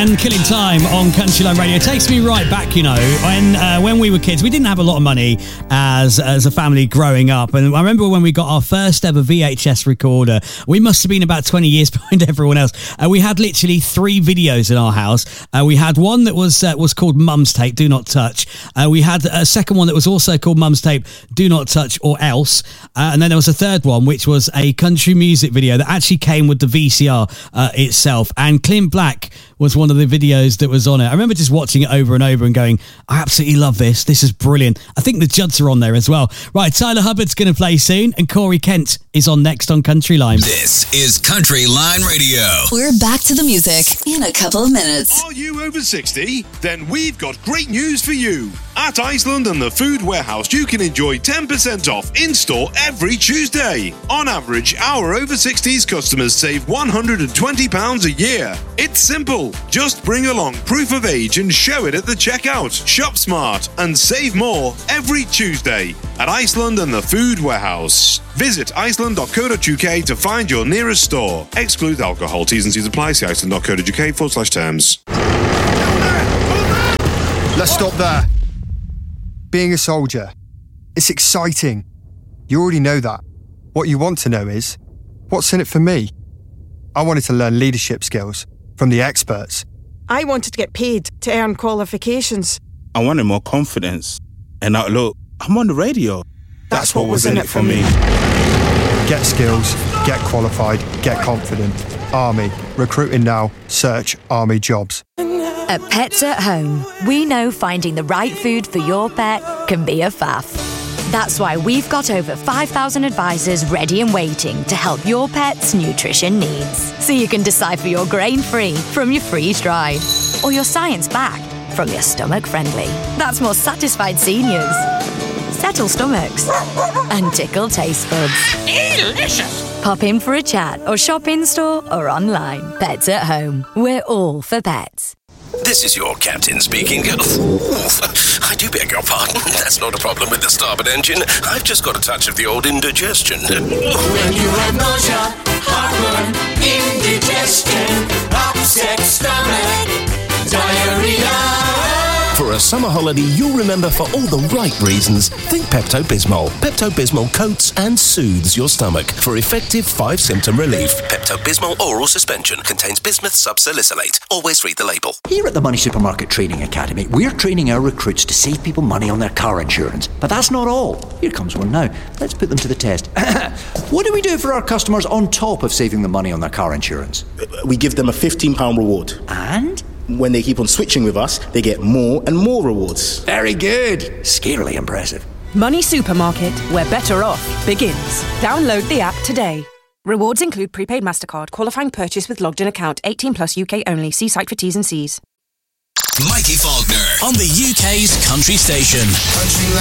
and Killing Time on Country Line Radio. It takes me right back, you know, when we were kids. We didn't have a lot of money as a family growing up. And I remember when we got our first ever VHS recorder, we must have been about 20 years behind everyone else. We had literally 3 videos in our house. We had one that was called Mum's Tape, Do Not Touch. We had a second one that was also called Mum's Tape, Do Not Touch or Else. And then there was a third one, which was a country music video that actually came with the VCR itself. And Clint Black was one of the videos that was on it. I remember just watching it over and over and going, I absolutely love this. This is brilliant. I think the Judds are on there as well. Right, Tyler Hubbard's going to play soon, and Corey Kent is on next on Country Line. This is Country Line Radio. We're back to the music in a couple of minutes. Are you over 60? Then we've got great news for you. At Iceland and the Food Warehouse, you can enjoy 10% off in-store every Tuesday. On average, our over 60s customers save £120 a year. It's simple. Just bring along proof of age and show it at the checkout. Shop smart and save more every Tuesday at Iceland and the Food Warehouse. Visit iceland.co.uk to find your nearest store. Exclude alcohol. T's and C's apply. See iceland.co.uk/terms. Let's stop there. Being a soldier, it's exciting. You already know that. What you want to know is, what's in it for me? I wanted to learn leadership skills from the experts. I wanted to get paid to earn qualifications. I wanted more confidence. And now look, I'm on the radio. That's what was in it for me. Get skills, get qualified, get confident. Army. Recruiting now. Search Army jobs. At Pets at Home, we know finding the right food for your pet can be a faff. That's why we've got over 5,000 advisors ready and waiting to help your pet's nutrition needs. So you can decipher your grain-free from your freeze-dried, or your science-backed from your stomach-friendly. That's more satisfied seniors, settle stomachs, and tickle taste buds. Delicious! Pop in for a chat or shop in-store or online. Pets at Home. We're all for pets. This is your captain speaking. Oof, I do beg your pardon. That's not a problem with the starboard engine. I've just got a touch of the old indigestion. When you have nausea, heartburn, indigestion, upset stomach, diarrhea. For a summer holiday you'll remember for all the right reasons, think Pepto-Bismol. Pepto-Bismol coats and soothes your stomach for effective 5-symptom relief. Pepto-Bismol oral suspension contains bismuth subsalicylate. Always read the label. Here at the Money Supermarket Training Academy, we're training our recruits to save people money on their car insurance. But that's not all. Here comes one now. Let's put them to the test. What do we do for our customers on top of saving them money on their car insurance? We give them a £15 reward. And? When they keep on switching with us, they get more and more rewards. Very good. Scarily impressive. Money Supermarket, where better off begins. Download the app today. Rewards include prepaid MasterCard, qualifying purchase with logged in account, 18 plus UK only. See site for T's and C's. Mikey Faulkner on the UK's country station. Country